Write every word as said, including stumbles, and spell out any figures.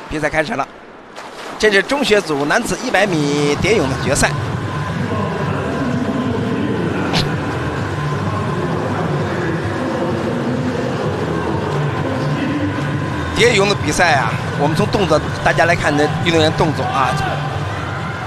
比赛开始了，这是中学组男子一百米蝶泳的决赛。蝶泳的比赛啊，我们从动作大家来看的运动员动作啊，